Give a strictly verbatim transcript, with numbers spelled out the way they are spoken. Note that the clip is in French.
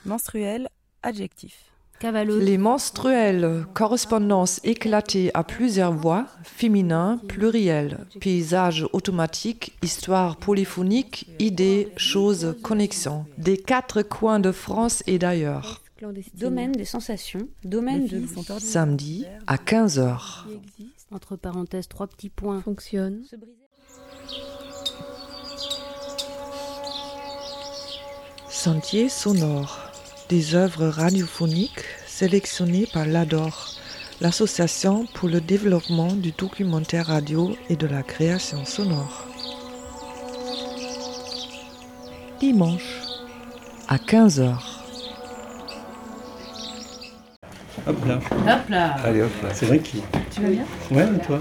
Menstruel, adjectif. Cavaleuse. Les menstruels, correspondance éclatée à plusieurs voix, féminin, pluriel, paysage automatique, histoire polyphonique, idées, choses, connexions, des quatre coins de France et d'ailleurs. Domaine des sensations, domaine de l'ouïe. Samedi à quinze heures. Entre parenthèses, trois petits points. Fonctionne. Sentier sonore. Des œuvres radiophoniques sélectionnées par l'A D O R, l'Association pour le développement du documentaire radio et de la création sonore. Dimanche à quinze heures. Hop là. Hop là. Allez hop là. C'est vrai qui. Tu vas bien ? Ouais, et toi ?